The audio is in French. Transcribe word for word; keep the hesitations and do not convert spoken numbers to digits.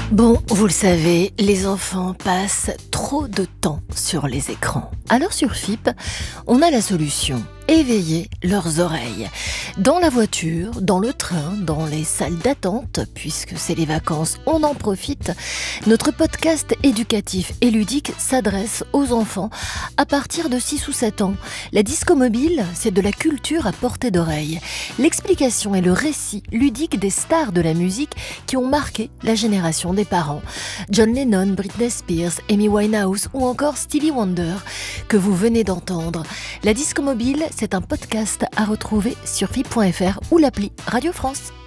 Bon, vous le savez, les enfants passent trop de temps sur les écrans. Alors sur F I P, on a la solution. Éveiller leurs oreilles. Dans la voiture, dans le train, dans les salles d'attente, puisque c'est les vacances, on en profite. Notre podcast éducatif et ludique s'adresse aux enfants à partir de six ou sept ans. La disco mobile, c'est de la culture à portée d'oreille. L'explication et le récit ludique des stars de la musique qui ont marqué la génération des parents. John Lennon, Britney Spears, Amy Winehouse ou encore Stevie Wonder que vous venez d'entendre. La disco mobile, c'est un podcast à retrouver sur F I P point F R ou l'appli Radio France.